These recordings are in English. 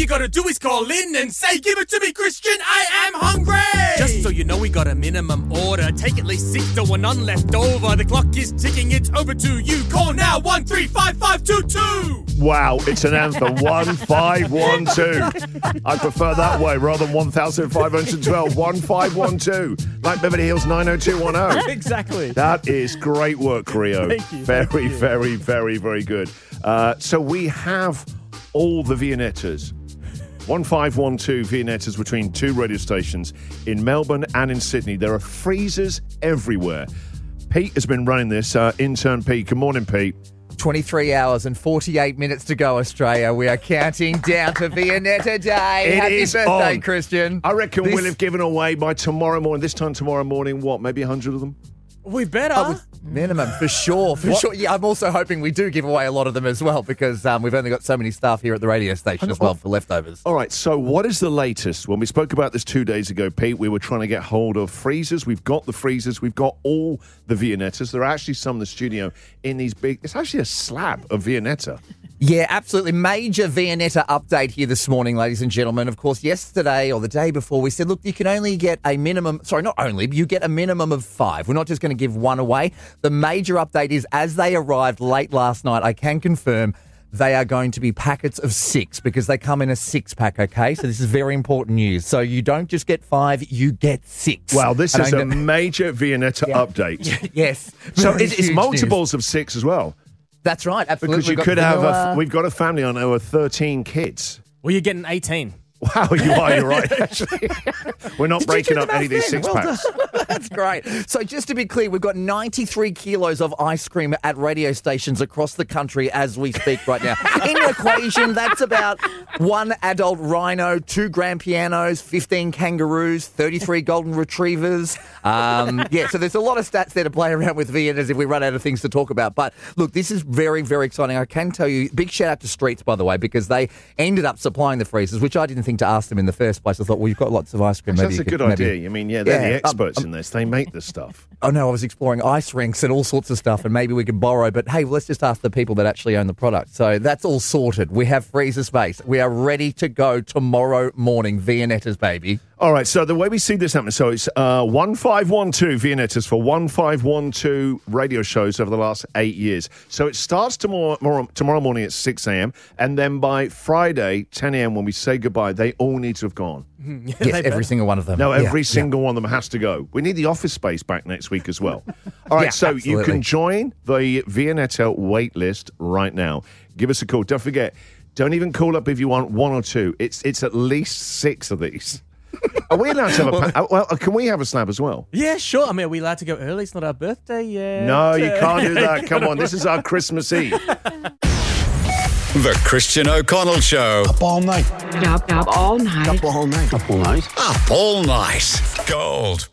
you gotta do is call in and say, give it to me, Christian, I am hungry! Just so you know, we got a minimum order. Take at least 6 to 1 none left over. The clock is ticking, it's over to you. Call now, 135522. Wow, it's an anthem. 1512. I prefer that way rather than 1512. 1512. Like Beverly Hills 90210. Exactly. That is great work, Rio. Thank you. Very, very, very, very good. So we have all the Viennettas. 1512 Viennettas between 2 radio stations in Melbourne and in Sydney. There are freezers everywhere. Pete has been running this. Intern Pete. Good morning, Pete. 23 hours and 48 minutes to go, Australia. We are counting down to Viennetta Day. Happy birthday, Christian. I reckon we'll have given away by tomorrow morning. This time tomorrow morning, what, maybe 100 of them? We better. Minimum, for sure. Sure. Yeah, I'm also hoping we do give away a lot of them as well because we've only got so many staff here at the radio station as well for leftovers. All right, so what is the latest? When we spoke about this 2 days ago, Pete, we were trying to get hold of freezers. We've got the freezers. We've got all the Viennettas. There are actually some in the studio in these big... It's actually a slab of Viennetta. Yeah, absolutely. Major Viennetta update here this morning, ladies and gentlemen. Of course, yesterday or the day before, we said, look, you can only get a minimum... Sorry, not only, you get a minimum of 5. We're not just going to give one away. The major update is, as they arrived late last night, I can confirm they are going to be packets of 6 because they come in a 6-pack, okay? So this is very important news. So you don't just get 5, you get 6. Wow, this is a major Viennetta update. Yes. So it's multiples of 6 as well. That's right, absolutely. Because you could have we've got a family on over 13 kids. Well, you're getting 18. Wow, you're right, actually. We're not breaking up any of these 6-packs. That's great. So just to be clear, we've got 93 kilos of ice cream at radio stations across the country as we speak right now. In the equation, that's about 1 adult rhino, 2 grand pianos, 15 kangaroos, 33 golden retrievers. Yeah, so there's a lot of stats there to play around with Viennettas if we run out of things to talk about. But look, this is very, very exciting. I can tell you, big shout out to Streets, by the way, because they ended up supplying the freezers, which I didn't think to ask them in the first place. I thought, well, you've got lots of ice cream. That's a good idea. I mean, they're the experts in this. They make this stuff. Oh, no, I was exploring ice rinks and all sorts of stuff, and maybe we could borrow. But, hey, let's just ask the people that actually own the product. So that's all sorted. We have freezer space. We are ready to go tomorrow morning. Viennettas, baby. All right, so the way we see this happen, so it's 1512 Viennettas for 1512 radio shows over the last 8 years. So it starts tomorrow morning at 6 a.m., and then by Friday, 10 a.m., when we say goodbye, they all need to have gone. Yes, every single one of them. No, every single one of them has to go. We need the office space back next week as well. All right, so absolutely. You can join the Viennetta wait list right now. Give us a call. Don't forget, don't even call up if you want 1 or 2. It's at least 6 of these. Are we allowed to have can we have a slab as well? Yeah, sure. I mean, are we allowed to go early? It's not our birthday yet. No, you can't do that. Come on, this is our Christmas Eve. The Christian O'Connell Show. Up all night. Up all night. Up all night. Up all night. Up all night. Gold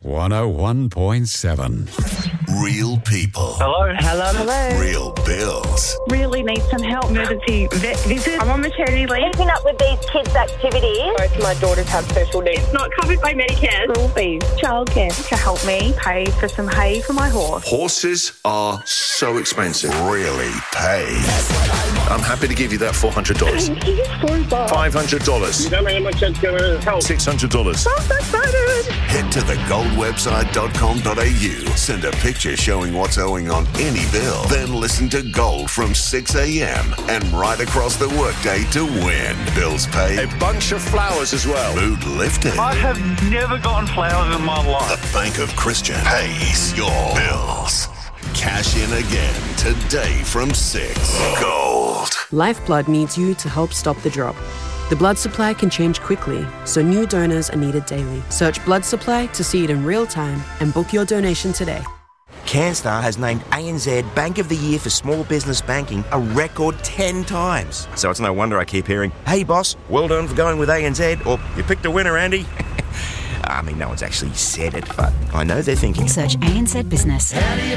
101.7. Real people. Hello. Real bills. Really need some help. Emergency vet visit. I'm on maternity leave. Keeping up with these kids' activities. Both my daughters have special needs. It's not covered by Medicare. School fees. Childcare. To help me pay for some hay for my horse. Horses are so expensive. Really pay. I'm happy to give you that $400. Thank you so much. $500. You don't know how much that's going to help. $600. I'm so excited. Head to thegoldwebsite.com.au. Send a picture showing what's owing on any bill. Then listen to Gold from 6 a.m. and right across the workday to win. Bills paid. A bunch of flowers as well. Mood lifted. I have never gotten flowers in my life. The Bank of Christian pays your bills. Cash in again today from 6. Gold. Lifeblood needs you to help stop the drop. The blood supply can change quickly, so new donors are needed daily. Search blood supply to see it in real time and book your donation today. CanStar has named ANZ Bank of the Year for Small Business Banking a record 10 times. So it's no wonder I keep hearing, hey boss, well done for going with ANZ, or you picked a winner, Andy. I mean, no one's actually said it, but I know they're thinking. Search ANZ Business. How do you